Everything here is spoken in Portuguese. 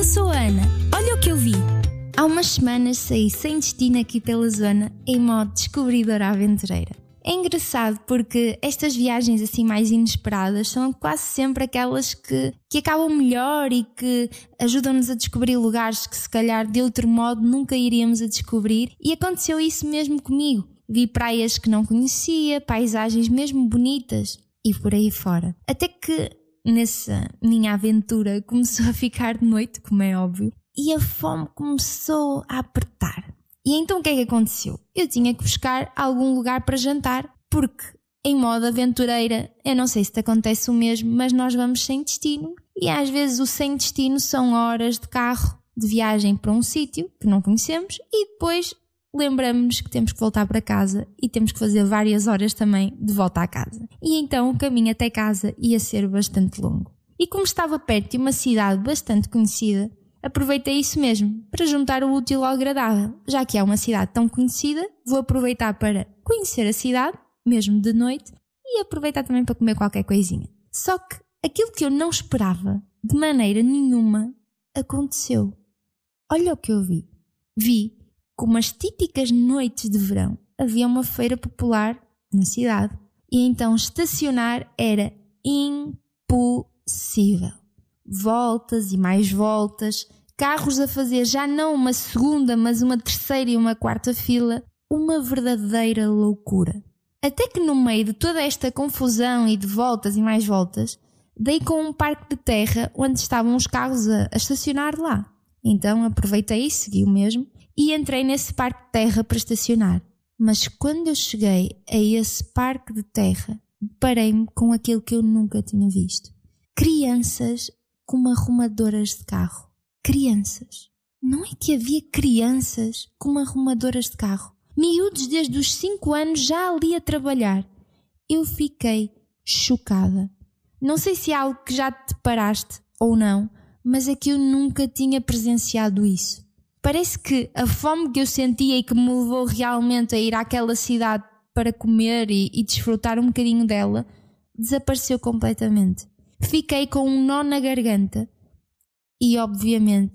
eu sou a Ana. Olha o que eu vi. Há umas semanas saí sem destino aqui pela zona em modo descobridora aventureira. É engraçado porque estas viagens assim mais inesperadas são quase sempre aquelas que acabam melhor e que ajudam-nos a descobrir lugares que se calhar de outro modo nunca iríamos a descobrir, e aconteceu isso mesmo comigo. Vi praias que não conhecia, paisagens mesmo bonitas e por aí fora. Até que nessa minha aventura começou a ficar de noite, como é óbvio, e a fome começou a apertar. E então o que é que aconteceu? Eu tinha que buscar algum lugar para jantar, porque em modo aventureira, eu não sei se te acontece o mesmo, mas nós vamos sem destino, e às vezes o sem destino são horas de carro de viagem para um sítio que não conhecemos e depois lembramos-nos que temos que voltar para casa e temos que fazer várias horas também de volta à casa. E então o caminho até casa ia ser bastante longo. E como estava perto de uma cidade bastante conhecida, aproveitei isso mesmo, para juntar o útil ao agradável. Já que é uma cidade tão conhecida, vou aproveitar para conhecer a cidade, mesmo de noite, e aproveitar também para comer qualquer coisinha. Só que aquilo que eu não esperava, de maneira nenhuma, aconteceu. Olha o que eu vi. Vi, como as típicas noites de verão, havia uma feira popular na cidade. E então estacionar era impossível. Voltas e mais voltas, carros a fazer já não uma segunda, mas uma terceira e uma quarta fila, uma verdadeira loucura. Até que no meio de toda esta confusão e de voltas e mais voltas, dei com um parque de terra onde estavam os carros a estacionar lá. Então aproveitei, segui o mesmo, e entrei nesse parque de terra para estacionar. Mas quando eu cheguei a esse parque de terra, deparei-me com aquilo que eu nunca tinha visto. Crianças como arrumadoras de carro. Crianças. Não é que havia crianças como arrumadoras de carro. Miúdos desde os 5 anos já ali a trabalhar. Eu fiquei chocada. Não sei se é algo que já te deparaste ou não, mas é que eu nunca tinha presenciado isso. Parece que a fome que eu sentia e que me levou realmente a ir àquela cidade para comer e desfrutar um bocadinho dela, desapareceu completamente. Fiquei com um nó na garganta e, obviamente,